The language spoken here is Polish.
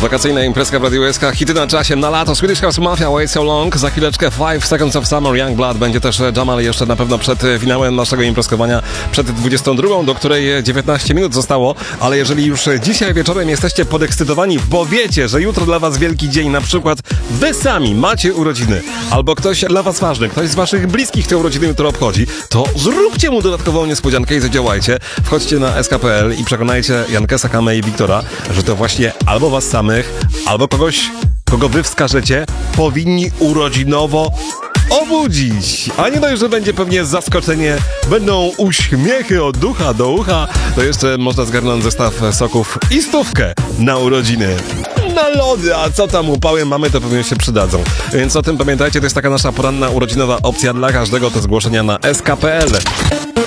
Wakacyjna imprezka w Radiu SK, hity na czasie, na lato, Swedish House Mafia, Wait So Long, za chwileczkę 5 Seconds of Summer, Youngblood, będzie też Jamal jeszcze na pewno przed finałem naszego imprezkowania, przed 22, do której 19 minut zostało, ale jeżeli już dzisiaj wieczorem jesteście podekscytowani, bo wiecie, że jutro dla was wielki dzień, na przykład wy sami macie urodziny, albo ktoś dla was ważny, ktoś z waszych bliskich te urodziny jutro obchodzi, to zróbcie mu dodatkową niespodziankę i zadziałajcie. Wchodźcie na sk.pl i przekonajcie Jankesa, Kamę i Wiktora, że to właśnie albo was samych, albo kogoś, kogo wy wskażecie, powinni urodzinowo obudzić. A nie dość, że będzie pewnie zaskoczenie, będą uśmiechy od ucha do ucha, to jeszcze można zgarnąć zestaw soków i 100 na urodziny. Na lody, a co tam upały mamy, to pewnie się przydadzą. Więc o tym pamiętajcie, to jest taka nasza poranna urodzinowa opcja dla każdego, te zgłoszenia na sk.pl.